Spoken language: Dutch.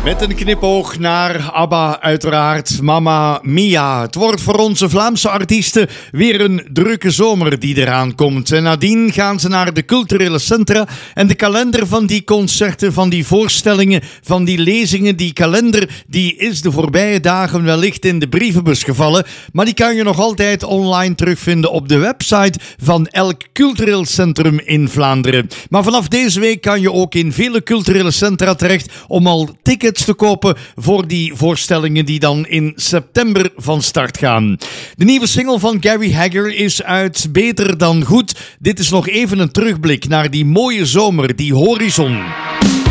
Met een knipoog naar ABBA uiteraard, Mamma Mia. Het wordt voor onze Vlaamse artiesten weer een drukke zomer die eraan komt. En nadien gaan ze naar de culturele centra en de kalender van die concerten, van die voorstellingen, van die lezingen, die kalender, die is de voorbije dagen wellicht in de brievenbus gevallen. Maar die kan je nog altijd online terugvinden op de website van elk cultureel centrum in Vlaanderen. Maar vanaf deze week kan je ook in vele culturele centra terecht om al tickets te kopen voor die voorstellingen die dan in september van start gaan. De nieuwe single van Gary Hagger is uit, Beter dan Goed. Dit is nog even een terugblik naar die mooie zomer, die horizon.